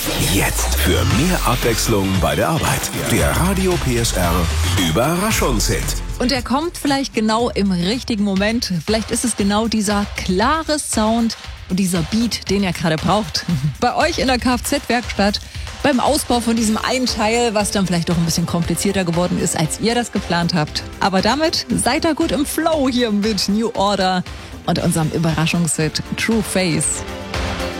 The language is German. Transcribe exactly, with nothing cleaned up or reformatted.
Jetzt für mehr Abwechslung bei der Arbeit. Der Radio P S R Überraschungshit. Und er kommt vielleicht genau im richtigen Moment. Vielleicht ist es genau dieser klare Sound und dieser Beat, den ihr gerade braucht. Bei euch in der Kfz-Werkstatt, beim Ausbau von diesem einen Teil, was dann vielleicht doch ein bisschen komplizierter geworden ist, als ihr das geplant habt. Aber damit seid ihr gut im Flow hier mit New Order und unserem Überraschungshit True Face.